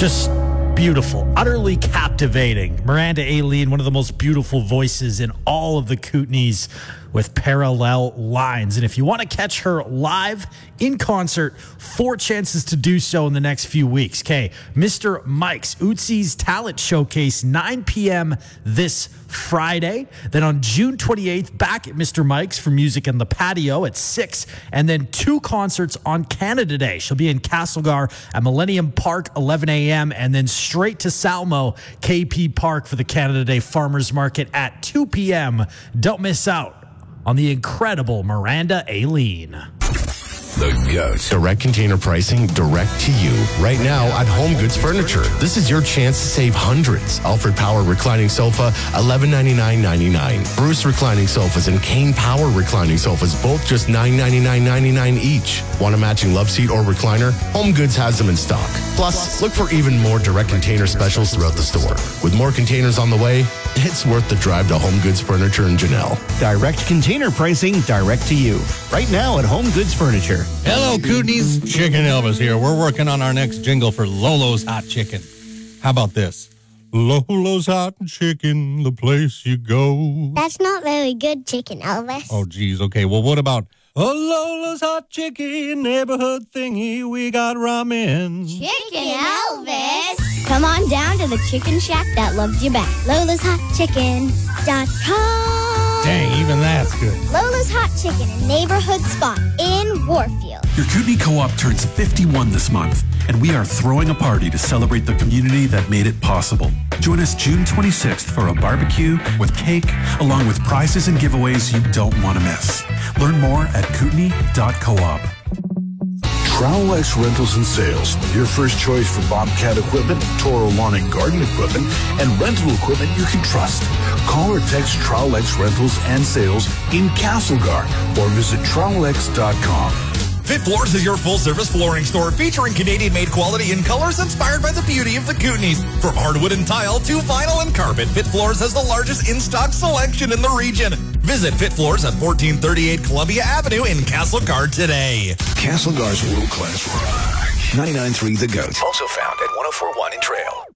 Just beautiful, utterly captivating. Miranda Aileen, one of the most beautiful voices in all of the Kootenays, with Parallel Lines. And if you want to catch her live in concert, 4 chances to do so in the next few weeks. Okay, Mr. Mike's, Ötzi's Talent Showcase, 9 p.m. this Friday. Then on June 28th, back at Mr. Mike's for Music in the Patio at 6. And then 2 concerts on Canada Day. She'll be in Castlegar at Millennium Park, 11 a.m. And then straight to Salmo, KP Park for the Canada Day Farmers Market at 2 p.m. Don't miss out on the incredible Miranda Aileen. The GOAT. Direct container pricing direct to you. Right now at Home Goods Furniture. This is your chance to save hundreds. Alfred Power Reclining Sofa, $1199.99. Bruce Reclining Sofas and Kane Power Reclining Sofas, both just $999.99 each. Want a matching love seat or recliner? Home Goods has them in stock. Plus, look for even more direct container specials throughout the store. With more containers on the way, it's worth the drive to Home Goods Furniture in Janelle. Direct container pricing direct to you. Right now at Home Goods Furniture. Hello, Kootenays. Chicken Elvis here. We're working on our next jingle for Lolo's Hot Chicken. How about this? Lolo's Hot Chicken, the place you go. That's not very good, Chicken Elvis. Oh, geez. Okay, well, what about Lolo's Hot Chicken, neighborhood thingy, we got ramen. Chicken Elvis. Come on down to the chicken shack that loves you back. LolasHotChicken.com. Dang, even that's good. Lola's Hot Chicken, a neighborhood spot in Warfield. Your Kootenay Co-op turns 51 this month, and we are throwing a party to celebrate the community that made it possible. Join us June 26th for a barbecue with cake, along with prizes and giveaways you don't want to miss. Learn more at Kootenay.coop. Trowel-X Rentals and Sales, your first choice for Bobcat equipment, Toro lawn and garden equipment, and rental equipment you can trust. Call or text Trowel-X Rentals and Sales in Castlegar or visit trowelx.com. Fit Floors is your full-service flooring store featuring Canadian-made quality in colors inspired by the beauty of the Kootenays. From hardwood and tile to vinyl and carpet, Fit Floors has the largest in-stock selection in the region. Visit Fit Floors at 1438 Columbia Avenue in Castlegar today. Castlegar's world-class rock. 99.3 The GOAT. Also found at 104.1 in Trail.